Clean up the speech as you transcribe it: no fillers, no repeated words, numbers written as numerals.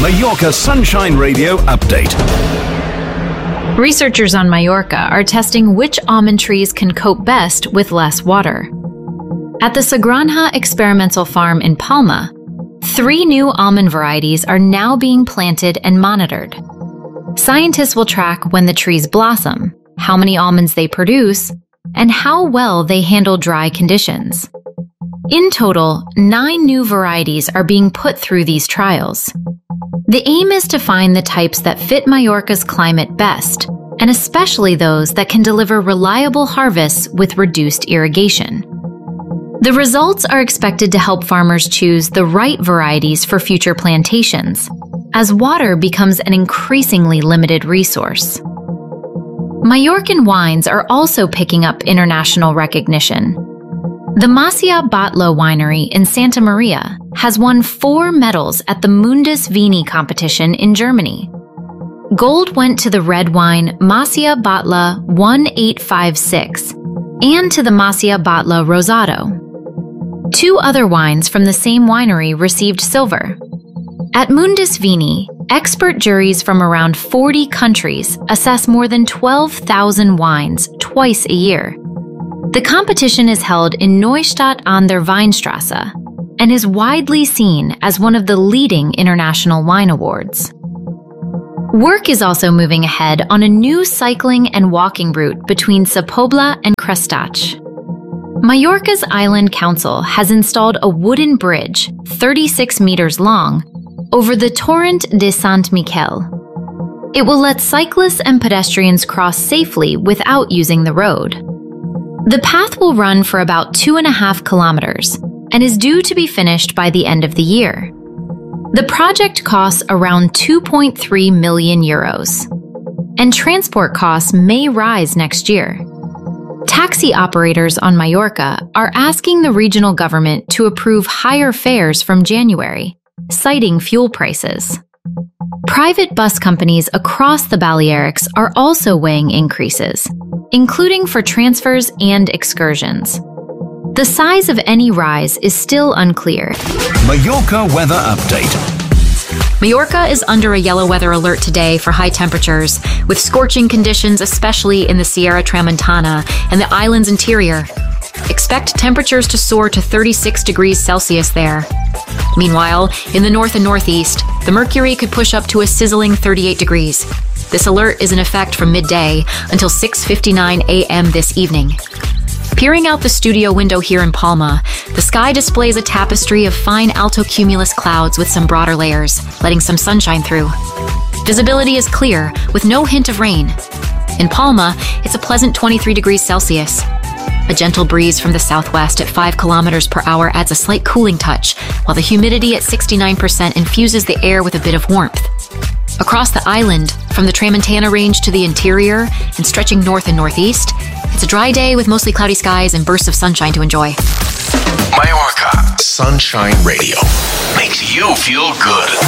Mallorca Sunshine Radio update. Researchers on Mallorca are testing which almond trees can cope best with less water. At the Sagranja Experimental Farm in Palma, 3 new almond varieties are now being planted and monitored. Scientists will track when the trees blossom, how many almonds they produce, and how well they handle dry conditions. In total, 9 new varieties are being put through these trials. The aim is to find the types that fit Mallorca's climate best, and especially those that can deliver reliable harvests with reduced irrigation. The results are expected to help farmers choose the right varieties for future plantations, as water becomes an increasingly limited resource. Mallorcan wines are also picking up international recognition. The Masia Batlló winery in Santa Maria has won 4 medals at the Mundus Vini competition in Germany. Gold went to the red wine Masia Batlló 1856 and to the Masia Batlló Rosado. 2 other wines from the same winery received silver. At Mundus Vini, expert juries from around 40 countries assess more than 12,000 wines twice a year. The competition is held in Neustadt an der Weinstraße and is widely seen as one of the leading international wine awards. Work is also moving ahead on a new cycling and walking route between Sa Pobla and Crestach. Mallorca's Island Council has installed a wooden bridge, 36 meters long, over the Torrent de Sant Miquel. It will let cyclists and pedestrians cross safely without using the road. The path will run for about 2.5 kilometers and is due to be finished by the end of the year. The project costs around 2.3 million euros, and transport costs may rise next year. Taxi operators on Mallorca are asking the regional government to approve higher fares from January, citing fuel prices. Private bus companies across the Balearics are also weighing increases, including for transfers and excursions. The size of any rise is still unclear. Mallorca weather update. Mallorca is under a yellow weather alert today for high temperatures, with scorching conditions especially in the Sierra Tramontana and the island's interior. Expect temperatures to soar to 36 degrees Celsius there. Meanwhile, in the north and northeast, the mercury could push up to a sizzling 38 degrees. This alert is in effect from midday until 6:59 a.m. this evening. Peering out the studio window here in Palma, the sky displays a tapestry of fine altocumulus clouds with some broader layers, letting some sunshine through. Visibility is clear, with no hint of rain. In Palma, it's a pleasant 23 degrees Celsius. A gentle breeze from the southwest at 5 kilometers per hour adds a slight cooling touch, while the humidity at 69% infuses the air with a bit of warmth. Across the island, from the Tramontana Range to the interior and stretching north and northeast, it's a dry day with mostly cloudy skies and bursts of sunshine to enjoy. Mallorca Sunshine Radio makes you feel good.